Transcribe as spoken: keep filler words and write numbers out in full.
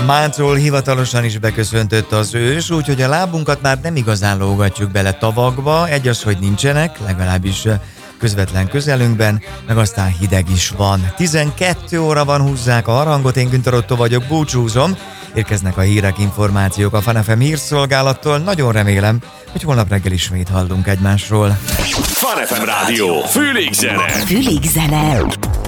Mától hivatalosan is beköszöntött az ős, úgyhogy a lábunkat már nem igazán lógatjuk bele tavakba, egy az, hogy nincsenek, legalábbis közvetlen közelünkben, meg aztán hideg is van. tizenkét óra van, húzzák a harangot, én Günther Ottó vagyok, búcsúzom. Érkeznek a hírek, információk a Fun ef em hírszolgálattól, nagyon remélem, hogy holnap reggel ismét hallunk egymásról. Fun ef em Rádió, Fülig zene! Fülig zene!